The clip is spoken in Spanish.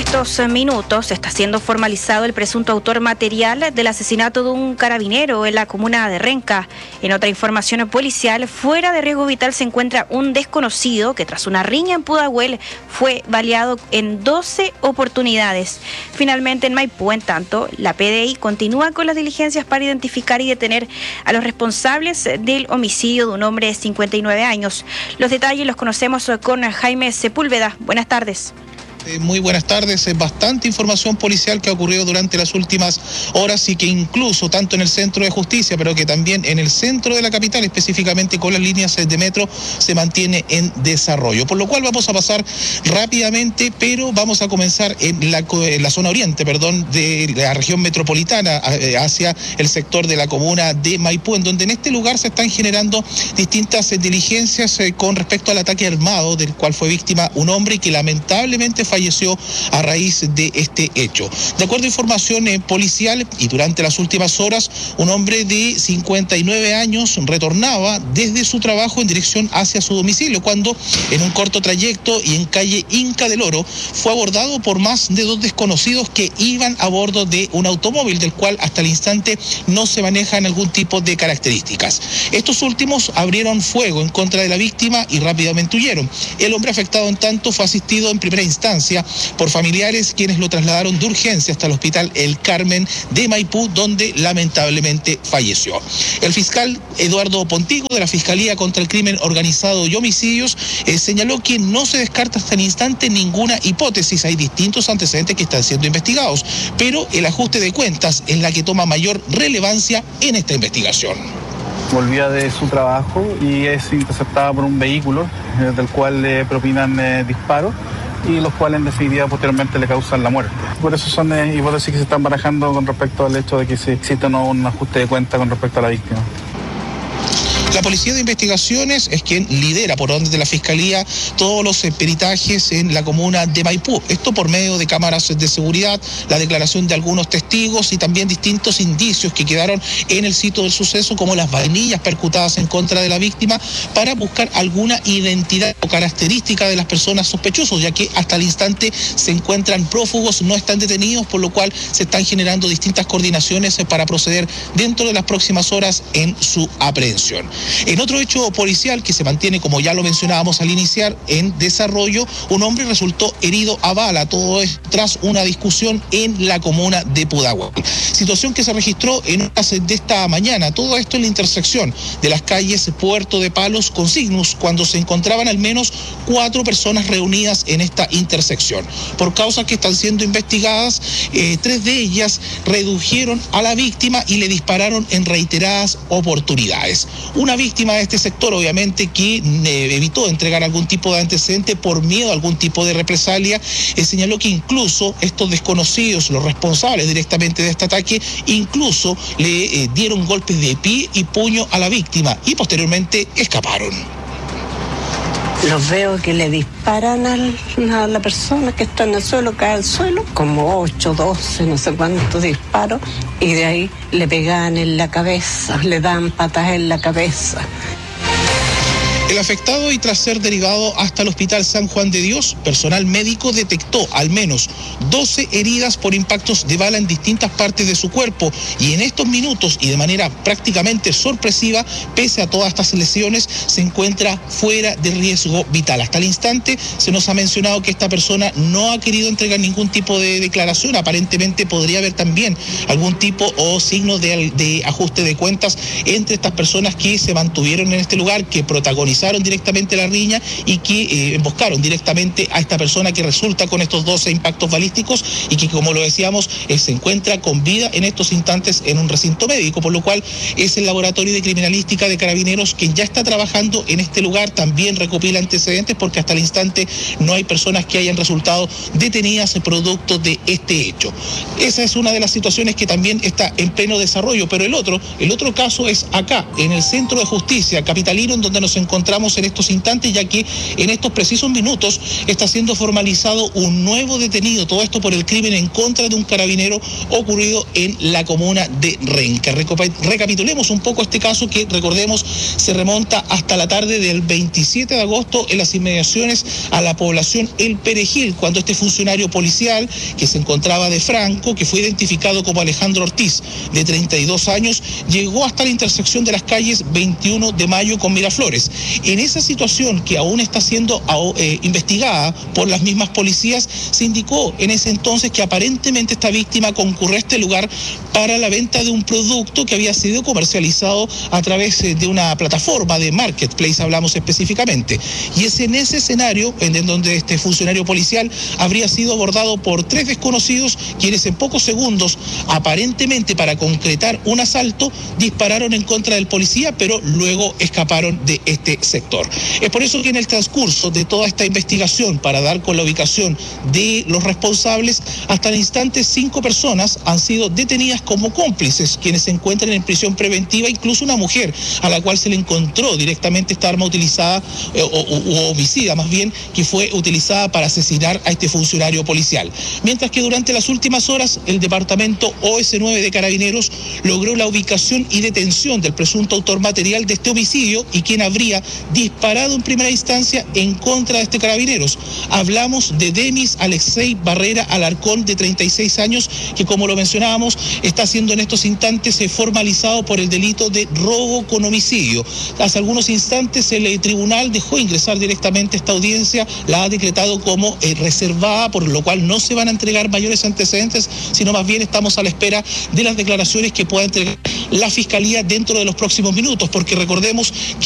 estos minutos está siendo formalizado el presunto autor material del asesinato de un carabinero en la comuna de Renca. En otra información policial, fuera de riesgo vital se encuentra un desconocido que tras una riña en Pudahuel fue baleado en 12 oportunidades. Finalmente en Maipú, en tanto, la PDI continúa con las diligencias para identificar y detener a los responsables del homicidio de un hombre de 59 años. Los detalles los conocemos con Jaime Sepúlveda. Buenas tardes. Muy buenas tardes. Bastante información policial que ha ocurrido durante las últimas horas y que incluso tanto en el centro de justicia, pero que también en el centro de la capital, específicamente con las líneas de metro, se mantiene en desarrollo. Por lo cual vamos a pasar rápidamente, pero vamos a comenzar en la zona oriente, de la región metropolitana, hacia el sector de la comuna de Maipú, en donde en este lugar se están generando distintas diligencias con respecto al ataque armado del cual fue víctima un hombre que lamentablemente falleció a raíz de este hecho. De acuerdo a información policial, y durante las últimas horas, un hombre de 59 años retornaba desde su trabajo en dirección hacia su domicilio, cuando en un corto trayecto y en calle Inca del Oro fue abordado por más de 2 desconocidos que iban a bordo de un automóvil, del cual hasta el instante no se manejan algún tipo de características. Estos últimos abrieron fuego en contra de la víctima y rápidamente huyeron. El hombre afectado, en tanto, fue asistido en primera instancia por familiares, quienes lo trasladaron de urgencia hasta el hospital El Carmen de Maipú, donde lamentablemente falleció. El fiscal Eduardo Pontigo, de la Fiscalía contra el Crimen Organizado y Homicidios, señaló que no se descarta hasta el instante ninguna hipótesis. Hay distintos antecedentes que están siendo investigados, pero el ajuste de cuentas es la que toma mayor relevancia en esta investigación. Volvía de su trabajo y es interceptada por un vehículo del cual le propinan disparos, y los cuales en definitiva posteriormente le causan la muerte. Por eso son hipótesis que se están barajando con respecto al hecho de que si existe o no un ajuste de cuenta con respecto a la víctima. La Policía de Investigaciones es quien lidera por orden de la Fiscalía todos los peritajes en la comuna de Maipú. Esto por medio de cámaras de seguridad, la declaración de algunos testigos y también distintos indicios que quedaron en el sitio del suceso, como las vainillas percutadas en contra de la víctima, para buscar alguna identidad o característica de las personas sospechosas, ya que hasta el instante se encuentran prófugos, no están detenidos, por lo cual se están generando distintas coordinaciones para proceder dentro de las próximas horas en su aprehensión. En otro hecho policial que se mantiene, como ya lo mencionábamos al iniciar, en desarrollo, un hombre resultó herido a bala, todo esto tras una discusión en la comuna de Pudahuel. Situación que se registró en horas de esta mañana, todo esto en la intersección de las calles Puerto de Palos con Cygnus, cuando se encontraban al menos 4 personas reunidas en esta intersección. Por causas que están siendo investigadas, 3 de ellas redujeron a la víctima y le dispararon en reiteradas oportunidades. Una víctima de este sector, obviamente, que evitó entregar algún tipo de antecedente por miedo a algún tipo de represalia, señaló que incluso estos desconocidos, los responsables directamente de este ataque, incluso le dieron golpes de pie y puño a la víctima y posteriormente escaparon. Los veo que le disparan a la persona que está en el suelo, cae al suelo, como 8, 12, no sé cuántos disparos, y de ahí le pegan en la cabeza, le dan patas en la cabeza. El afectado, y tras ser derivado hasta el Hospital San Juan de Dios, personal médico detectó al menos 12 heridas por impactos de bala en distintas partes de su cuerpo, y en estos minutos y de manera prácticamente sorpresiva, pese a todas estas lesiones, se encuentra fuera de riesgo vital. Hasta el instante se nos ha mencionado que esta persona no ha querido entregar ningún tipo de declaración. Aparentemente podría haber también algún tipo o signo de ajuste de cuentas entre estas personas que se mantuvieron en este lugar, que protagonizaron directamente la riña y que emboscaron directamente a esta persona que resulta con estos 12 impactos balísticos y que, como lo decíamos, se encuentra con vida en estos instantes en un recinto médico, por lo cual es el Laboratorio de Criminalística de Carabineros quien ya está trabajando en este lugar, también recopila antecedentes, porque hasta el instante no hay personas que hayan resultado detenidas producto de este hecho. Esa es una de las situaciones que también está en pleno desarrollo, pero el otro caso es acá, en el Centro de Justicia capitalino, en donde nos encontramos presentamos en estos instantes, ya que en estos precisos minutos está siendo formalizado un nuevo detenido, todo esto por el crimen en contra de un carabinero ocurrido en la comuna de Renca. Recapitulemos un poco este caso que, recordemos, se remonta hasta la tarde del 27 de agosto en las inmediaciones a la población El Perejil, cuando este funcionario policial que se encontraba de Franco, que fue identificado como Alejandro Ortiz, de 32 años, llegó hasta la intersección de las calles 21 de Mayo con Miraflores. En esa situación, que aún está siendo investigada por las mismas policías, se indicó en ese entonces que aparentemente esta víctima concurrió a este lugar para la venta de un producto que había sido comercializado a través de una plataforma de marketplace, hablamos específicamente. Y es en ese escenario en donde este funcionario policial habría sido abordado por 3 desconocidos, quienes en pocos segundos, aparentemente para concretar un asalto, dispararon en contra del policía, pero luego escaparon de este sector. Es por eso que en el transcurso de toda esta investigación, para dar con la ubicación de los responsables, hasta el instante 5 personas han sido detenidas como cómplices, quienes se encuentran en prisión preventiva, incluso una mujer a la cual se le encontró directamente esta arma utilizada, u homicida más bien, que fue utilizada para asesinar a este funcionario policial. Mientras que durante las últimas horas el departamento OS9 de Carabineros logró la ubicación y detención del presunto autor material de este homicidio y quien habría disparado en primera instancia en contra de este Carabineros. Hablamos de Demis Alexei Barrera Alarcón, de 36 años, que, como lo mencionábamos, está siendo en estos instantes formalizado por el delito de robo con homicidio. Hace algunos instantes el tribunal dejó ingresar directamente esta audiencia, la ha decretado como reservada, por lo cual no se van a entregar mayores antecedentes, sino más bien estamos a la espera de las declaraciones que pueda entregar la Fiscalía dentro de los próximos minutos, porque recordemos que